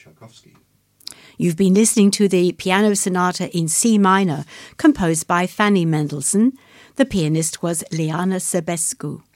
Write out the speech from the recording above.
Tchaikovsky. You've been listening to the Piano Sonata in C minor, composed by Fanny Mendelssohn. The pianist was Liana Sebescu.